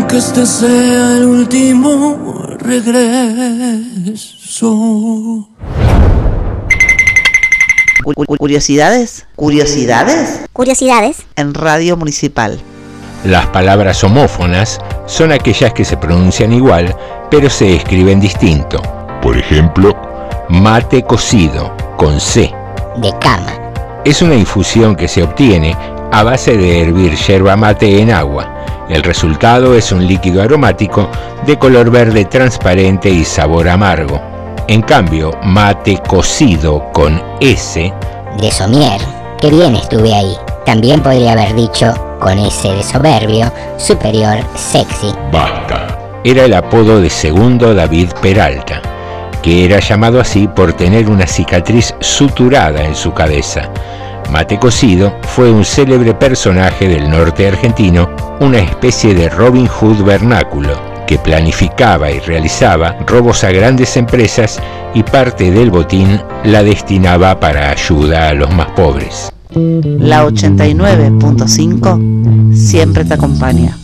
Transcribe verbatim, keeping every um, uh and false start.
que este sea el último regreso. Curiosidades, curiosidades, curiosidades en Radio Municipal. Las palabras homófonas son aquellas que se pronuncian igual, pero se escriben distinto. Por ejemplo, mate cocido, con C. De cama. Es una infusión que se obtiene a base de hervir yerba mate en agua. El resultado es un líquido aromático de color verde transparente y sabor amargo. En cambio, mate cocido con S. De somier. Qué bien estuve ahí. También podría haber dicho con S de soberbio, superior, sexy. Basta. Era el apodo de Segundo David Peralta, que era llamado así por tener una cicatriz suturada en su cabeza. Mate Cocido fue un célebre personaje del norte argentino, una especie de Robin Hood vernáculo, que planificaba y realizaba robos a grandes empresas y parte del botín la destinaba para ayuda a los más pobres. La ochenta y nueve punto cinco siempre te acompaña.